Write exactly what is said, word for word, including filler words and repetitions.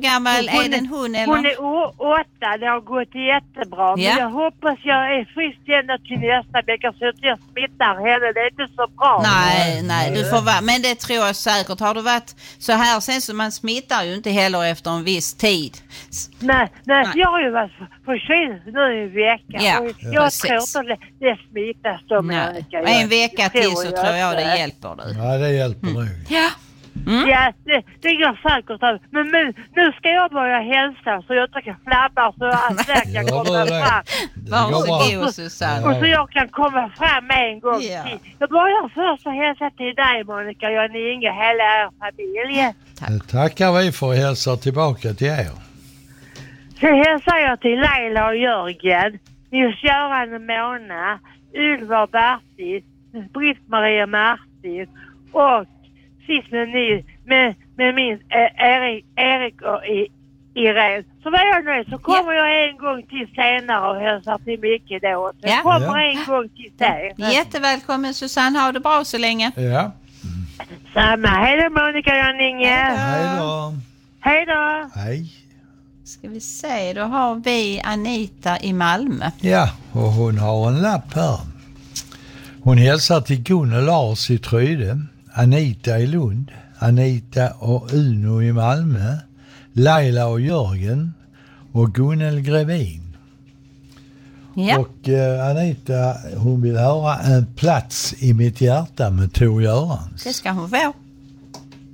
gammal hon är den hon eller? Hon är å- åtta, det har gått jättebra. Ja. Men jag hoppas jag är frisk ända till nästa vecka så att jag smittar henne. Det är inte så bra. Nej, nej, du får vara, men det tror jag säkert. Har du varit så här sen så man smittar ju inte heller efter en viss tid. Nej, nej, Nej. jag har ju varit förkyld nu i en vecka. Ja, och jag precis. tror inte det, det smittas då. Nej. En vecka till så tror jag det hjälper du. Ja, det hjälper nog. Ja. Mm. Ja, det, det går säkert över. Men nu, nu ska jag börja hälsa så jag inte kan flabba så att jag kan Ja, komma det är fram. det. går bra. Varsågod Susanne. Och så jag kan komma fram en gång Ja. till. Jag börjar först att hälsa till dig Monica, jag är Inge, hela er familj. Det tackar vi för att hälsa tillbaka till er. Sen hälsar jag till Leila och Jörgen, Nils-Göran och Mona, Ylva och Bertil, Britt-Maria Martin och sist med, ni, med, med min eh, Erik, Erik och I, Irene. Så var jag nöjd så kommer Ja. jag en gång till senare och hälsar till Micke då. Så Ja. jag kommer Ja. en gång till dig. Jättevälkommen Susanne, ha det bra så länge. Ja, Samma. Hej då Monica och Jan-Inge. hej då. Hej då. Hej. Ska vi se, då har vi Anita i Malmö. Ja, och hon har en lapp här. Hon hälsar till Gun och Lars i Tryde, Anita i Lund, Anita och Uno i Malmö, Laila och Jörgen och Gunnel Grevin. Ja. Och eh, Anita, hon vill höra En plats i mitt hjärta med Tor Görans. Det ska hon få.